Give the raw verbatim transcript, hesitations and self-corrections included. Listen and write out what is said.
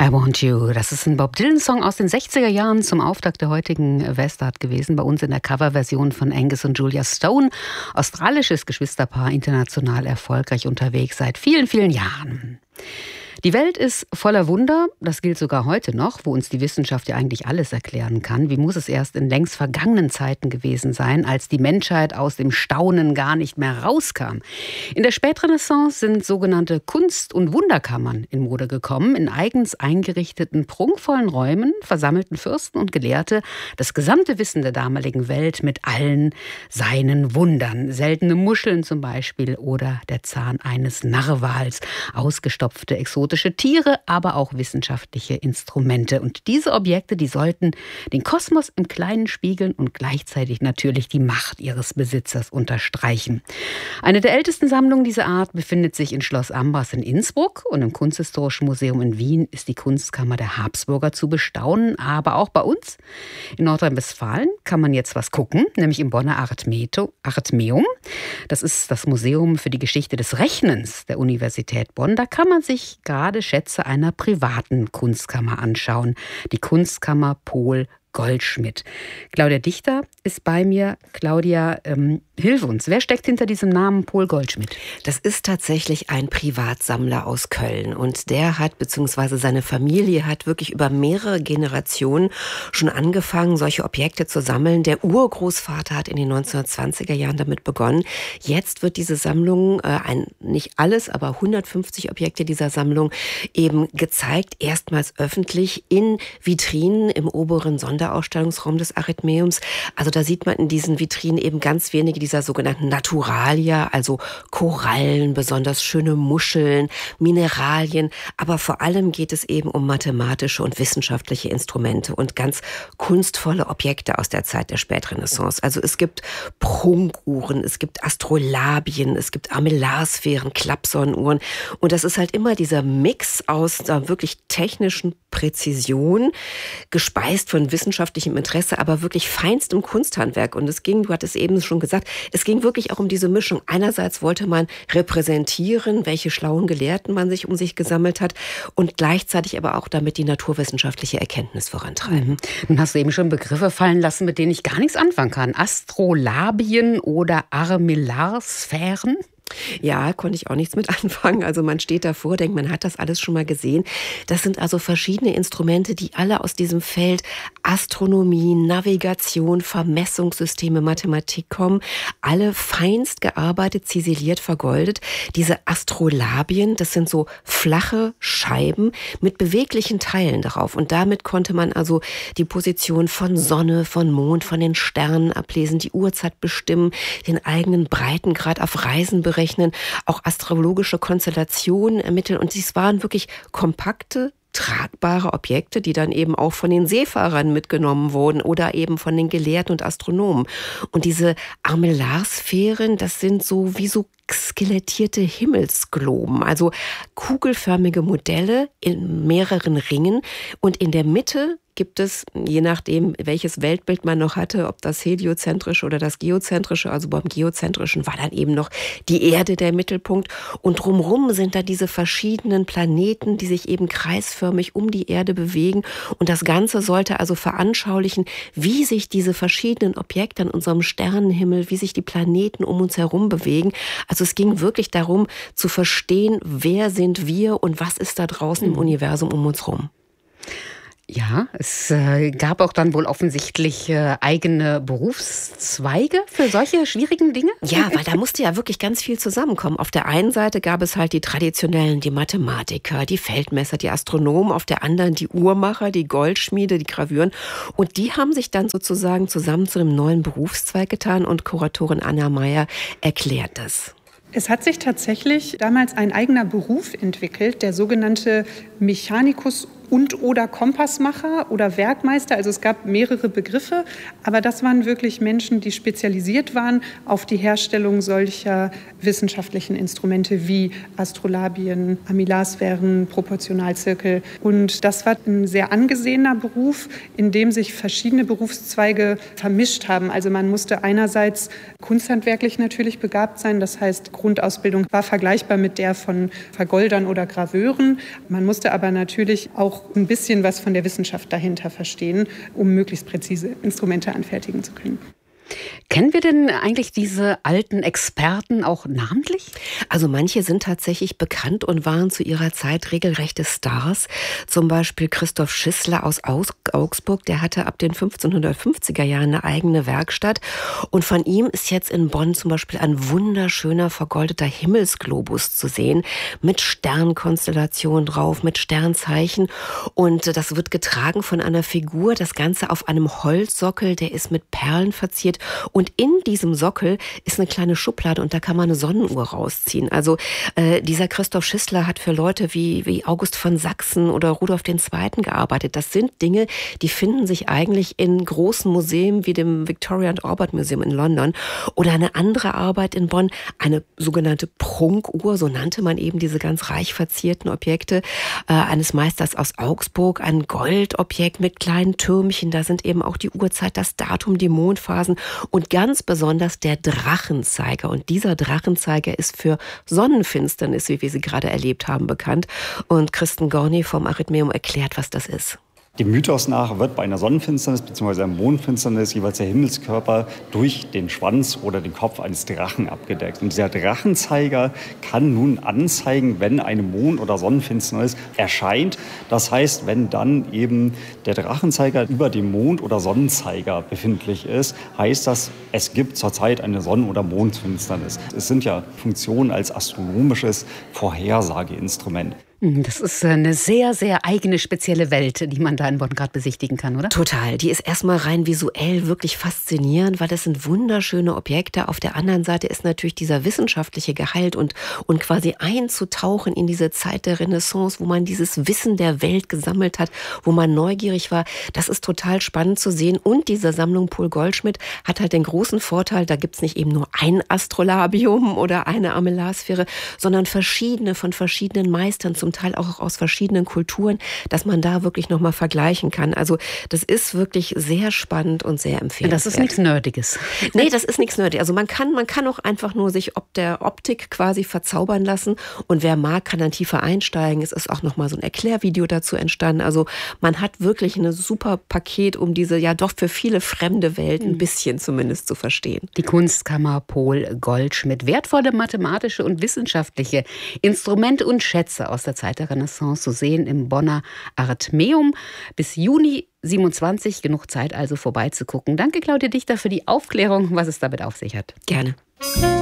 I Want You. Das ist ein Bob Dylan-Song aus den sechziger Jahren zum Auftakt der heutigen Westart gewesen. Bei uns in der Coverversion von Angus und Julia Stone. Australisches Geschwisterpaar, international erfolgreich unterwegs seit vielen, vielen Jahren. Die Welt ist voller Wunder, das gilt sogar heute noch, wo uns die Wissenschaft ja eigentlich alles erklären kann. Wie muss es erst in längst vergangenen Zeiten gewesen sein, als die Menschheit aus dem Staunen gar nicht mehr rauskam? In der Spätrenaissance sind sogenannte Kunst- und Wunderkammern in Mode gekommen. In eigens eingerichteten, prunkvollen Räumen versammelten Fürsten und Gelehrte das gesamte Wissen der damaligen Welt mit allen seinen Wundern. Seltene Muscheln zum Beispiel oder der Zahn eines Narwals, ausgestopfte Exoten. Tiere, aber auch wissenschaftliche Instrumente. Und diese Objekte, die sollten den Kosmos im Kleinen spiegeln und gleichzeitig natürlich die Macht ihres Besitzers unterstreichen. Eine der ältesten Sammlungen dieser Art befindet sich in Schloss Ambras in Innsbruck und im Kunsthistorischen Museum in Wien ist die Kunstkammer der Habsburger zu bestaunen. Aber auch bei uns in Nordrhein-Westfalen kann man jetzt was gucken, nämlich im Bonner Arithmeum. Das ist das Museum für die Geschichte des Rechnens der Universität Bonn. Da kann man sich gerade Schätze einer privaten Kunstkammer anschauen. Die Kunstkammer Paul Goldschmidt. Claudia Dichter ist bei mir. Claudia, ähm, hilf uns. Wer steckt hinter diesem Namen Paul Goldschmidt? Das ist tatsächlich ein Privatsammler aus Köln. Und der hat, beziehungsweise seine Familie hat wirklich über mehrere Generationen schon angefangen, solche Objekte zu sammeln. Der Urgroßvater hat in den neunzehnhundertzwanziger Jahren damit begonnen. Jetzt wird diese Sammlung, äh, ein, nicht alles, aber hundertfünfzig Objekte dieser Sammlung eben gezeigt. Erstmals öffentlich in Vitrinen im oberen Sonder Ausstellungsraum des Arithmeums. Also da sieht man in diesen Vitrinen eben ganz wenige dieser sogenannten Naturalia, also Korallen, besonders schöne Muscheln, Mineralien. Aber vor allem geht es eben um mathematische und wissenschaftliche Instrumente und ganz kunstvolle Objekte aus der Zeit der Spätrenaissance. Also es gibt Prunkuhren, es gibt Astrolabien, es gibt Armillarsphären, Klappsonnenuhren. Und das ist halt immer dieser Mix aus einer wirklich technischen Präzision, gespeist von wissenschaftlichem Interesse, aber wirklich feinstem Kunsthandwerk. Und es ging, du hattest eben schon gesagt, es ging wirklich auch um diese Mischung. Einerseits wollte man repräsentieren, welche schlauen Gelehrten man sich um sich gesammelt hat und gleichzeitig aber auch damit die naturwissenschaftliche Erkenntnis vorantreiben. Mhm. Nun hast du eben schon Begriffe fallen lassen, mit denen ich gar nichts anfangen kann. Astrolabien oder Armillarsphären? Ja, konnte ich auch nichts mit anfangen. Also man steht davor, denkt, man hat das alles schon mal gesehen. Das sind also verschiedene Instrumente, die alle aus diesem Feld Astronomie, Navigation, Vermessungssysteme, Mathematik kommen. Alle feinst gearbeitet, ziseliert, vergoldet. Diese Astrolabien, das sind so flache Scheiben mit beweglichen Teilen darauf. Und damit konnte man also die Position von Sonne, von Mond, von den Sternen ablesen, die Uhrzeit bestimmen, den eigenen Breitengrad auf Reisen berechnen. Rechnen, auch astrologische Konstellationen ermitteln. Und dies waren wirklich kompakte, tragbare Objekte, die dann eben auch von den Seefahrern mitgenommen wurden oder eben von den Gelehrten und Astronomen. Und diese Armillarsphären, das sind so wie so skelettierte Himmelsgloben, also kugelförmige Modelle in mehreren Ringen. Und in der Mitte gibt es, je nachdem, welches Weltbild man noch hatte, ob das heliozentrische oder das geozentrische, also beim geozentrischen war dann eben noch die Erde der Mittelpunkt. Und drumherum sind da diese verschiedenen Planeten, die sich eben kreisförmig um die Erde bewegen. Und das Ganze sollte also veranschaulichen, wie sich diese verschiedenen Objekte an unserem Sternenhimmel, wie sich die Planeten um uns herum bewegen. Also es ging wirklich darum, zu verstehen, wer sind wir und was ist da draußen im Universum um uns herum. Ja, es äh, gab auch dann wohl offensichtlich äh, eigene Berufszweige für solche schwierigen Dinge? Ja, weil da musste ja wirklich ganz viel zusammenkommen. Auf der einen Seite gab es halt die traditionellen, die Mathematiker, die Feldmesser, die Astronomen, auf der anderen die Uhrmacher, die Goldschmiede, die Graveuren. Und die haben sich dann sozusagen zusammen zu einem neuen Berufszweig getan und Kuratorin Anna Meyer erklärt das. Es hat sich tatsächlich damals ein eigener Beruf entwickelt, der sogenannte Mechanicus und oder Kompassmacher oder Werkmeister. Also es gab mehrere Begriffe, aber das waren wirklich Menschen, die spezialisiert waren auf die Herstellung solcher wissenschaftlichen Instrumente wie Astrolabien, Armillarsphären, Proportionalzirkel. Und das war ein sehr angesehener Beruf, in dem sich verschiedene Berufszweige vermischt haben. Also man musste einerseits kunsthandwerklich natürlich begabt sein, das heißt Grundausbildung war vergleichbar mit der von Vergoldern oder Graveuren. Man musste aber natürlich auch auch ein bisschen was von der Wissenschaft dahinter verstehen, um möglichst präzise Instrumente anfertigen zu können. Kennen wir denn eigentlich diese alten Experten auch namentlich? Also manche sind tatsächlich bekannt und waren zu ihrer Zeit regelrechte Stars. Zum Beispiel Christoph Schissler aus Augsburg, der hatte ab den fünfzehnhundertfünfziger Jahren eine eigene Werkstatt. Und von ihm ist jetzt in Bonn zum Beispiel ein wunderschöner vergoldeter Himmelsglobus zu sehen, mit Sternkonstellation drauf, mit Sternzeichen. Und das wird getragen von einer Figur, das Ganze auf einem Holzsockel, der ist mit Perlen verziert. Und in diesem Sockel ist eine kleine Schublade und da kann man eine Sonnenuhr rausziehen. Also äh, dieser Christoph Schissler hat für Leute wie, wie August von Sachsen oder Rudolf der Zweite gearbeitet. Das sind Dinge, die finden sich eigentlich in großen Museen wie dem Victoria and Albert Museum in London. Oder eine andere Arbeit in Bonn, eine sogenannte Prunkuhr, so nannte man eben diese ganz reich verzierten Objekte äh, eines Meisters aus Augsburg. Ein Goldobjekt mit kleinen Türmchen, da sind eben auch die Uhrzeit, das Datum, die Mondphasen. Und ganz besonders der Drachenzeiger. Und dieser Drachenzeiger ist für Sonnenfinsternis, wie wir sie gerade erlebt haben, bekannt. Und Kristen Gorni vom Arrhythmeum erklärt, was das ist. Dem Mythos nach wird bei einer Sonnenfinsternis bzw. einer Mondfinsternis jeweils der Himmelskörper durch den Schwanz oder den Kopf eines Drachen abgedeckt. Und dieser Drachenzeiger kann nun anzeigen, wenn eine Mond- oder Sonnenfinsternis erscheint. Das heißt, wenn dann eben der Drachenzeiger über dem Mond- oder Sonnenzeiger befindlich ist, heißt das, es gibt zurzeit eine Sonnen- oder Mondfinsternis. Es sind ja Funktionen als astronomisches Vorhersageinstrument. Das ist eine sehr, sehr eigene, spezielle Welt, die man da in Bonn gerade besichtigen kann, oder? Total. Die ist erstmal rein visuell wirklich faszinierend, weil das sind wunderschöne Objekte. Auf der anderen Seite ist natürlich dieser wissenschaftliche Gehalt und, und quasi einzutauchen in diese Zeit der Renaissance, wo man dieses Wissen der Welt gesammelt hat, wo man neugierig war. Das ist total spannend zu sehen. Und diese Sammlung Paul Goldschmidt hat halt den großen Vorteil, da gibt's nicht eben nur ein Astrolabium oder eine Armillarsphäre, sondern verschiedene von verschiedenen Meistern, zum Teil auch aus verschiedenen Kulturen, dass man da wirklich nochmal vergleichen kann. Also das ist wirklich sehr spannend und sehr empfehlenswert. Das ist nichts Nerdiges. Nee, das ist nichts Nerdiges. Also man kann, man kann auch einfach nur sich ob der Optik quasi verzaubern lassen und wer mag, kann dann tiefer einsteigen. Es ist auch nochmal so ein Erklärvideo dazu entstanden. Also man hat wirklich ein super Paket, um diese ja doch für viele fremde Welt ein bisschen zumindest zu verstehen. Die Kunstkammer Paul Goldschmidt. Wertvolle mathematische und wissenschaftliche Instrumente und Schätze aus der Zeit der Renaissance zu sehen im Bonner Arrhythmeum. Bis Juni siebenundzwanzig, genug Zeit also vorbeizugucken. Danke Claudia Dichter für die Aufklärung, was es damit auf sich hat. Gerne.